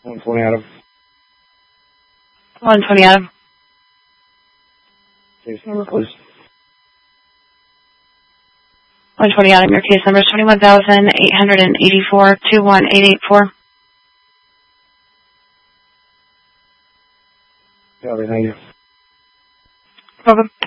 120 Adam. 120 Adam. Case number, please. 120 Adam, your case number is 21,884-21884. Copy, thank you. Welcome.